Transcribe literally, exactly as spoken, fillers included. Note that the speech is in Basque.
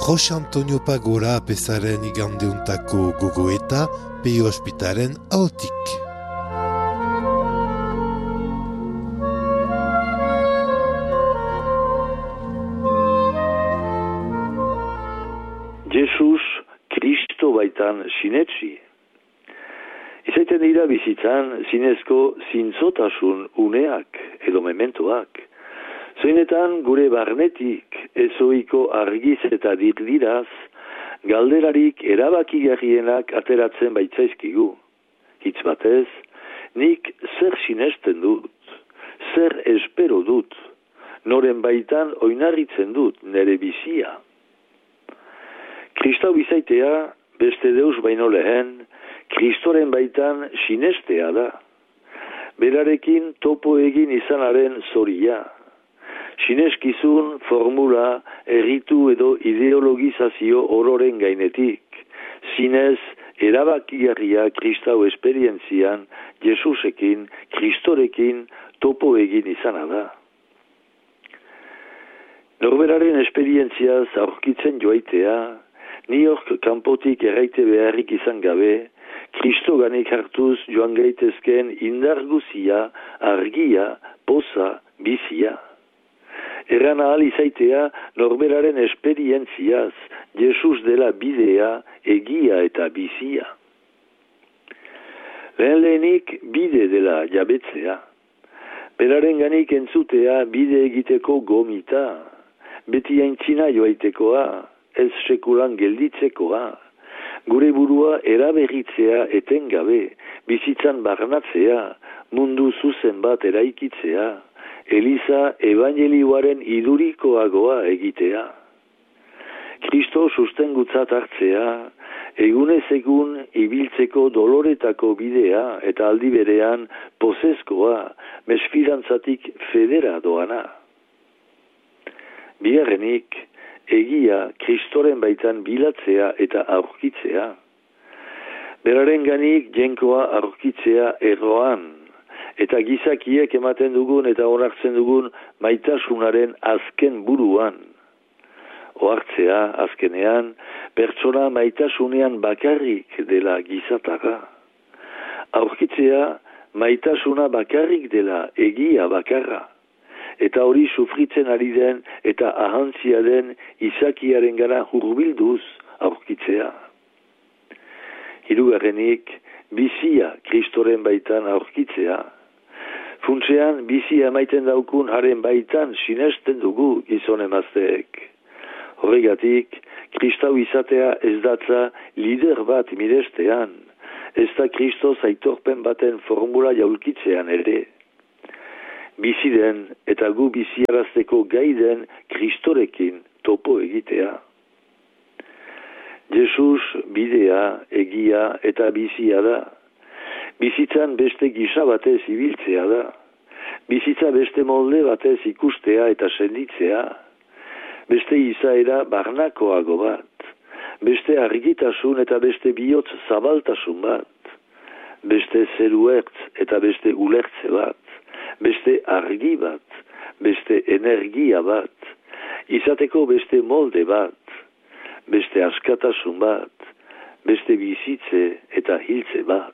Jose Antonio Pagora apezaren igandeuntako gogoeta Peio Ospitaren ahotik. Jesus Kristo baitan sinetsi. Izaiten dira bizitzan zinezko zintzotasun uneak edo mementoak. Zeinetan gure barnetik ezoiko argiz eta dirdiraz galderarik erabakigarrienak ateratzen baitzaizkigu. Hitz batez, nik zer sinesten dut, zer espero dut, noren baitan oinarritzen dut nere bizia. Kristau bizaitea, beste deus baino lehen, Kristoren baitan sinestea da. Berarekin topo egin izanaren zoria. Sineskizun formula, erritu edo ideologizazio ororen gainetik. Zinez, erabakigarria Kristau esperientzian, Jesusekin, Kristorekin topo egin izana da. Norberaren esperientziaz aurkitzen joaitea, niok kanpotik erraite beharrik izan gabe, Kristo ganik hartuz joan gaitezken indarguzia, argia, poza, bizia. Erran ahal izaitea norberaren esperientziaz, Jesus dela bidea, egia eta bizia. Lehen lehenik bide dela jabetzea. Beraren ganik entzutea bide egiteko gomita, beti aintzina joaitekoa, ez sekulan gelditzekoa, gure burua eraberritzea etengabe, bizitzan barnatzea, mundu zuzen bat eraikitzea, Eliza evangelioaren idurikoagoa egitea. Kristo sustengutzat hartzea, egunez egun ibiltzeko doloretako bidea eta aldi berean pozezkoa, mesfidantzatik federa doana. Bigarrenik, egia Kristoren baitan bilatzea eta aurkitzea. Beraren ganik jenkoa aurkitzea erroan, eta gizakiek ematen dugun eta onartzen dugun maitasunaren azken buruan. Ohartzea, azkenean, pertsona maitasunean bakarrik dela gizatara. Aurkitzea, maitasuna bakarrik dela egia bakarra. Eta hori sufritzen ari den eta ahantzia den izakiaren gara hurbilduz aurkitzea. Hirugarrenik, bizia Kristoren baitan aurkitzea. Funtsean, bizia emaiten daukun haren baitan sinesten dugu gizon emazteek. Horregatik, Kristau izatea ez datza lider bat mirestean, ez da Kristoz aitorpen baten formula jaulkitzean ere. Bizi den eta gu biziarazteko gaiden Kristorekin topo egitea. Jesus bidea, egia eta bizia da. Bizitzan beste gisa batez ibiltzea da. Bizitza beste molde batez ikustea eta senditzea. Beste izaera barnakoago bat. Beste argitasun eta beste bihotz zabaltasun bat. Beste zeru ertz eta beste ulertze bat. Beste argi bat, beste energia bat, izateko beste molde bat, beste askatasun bat, beste bizitze eta hiltze bat.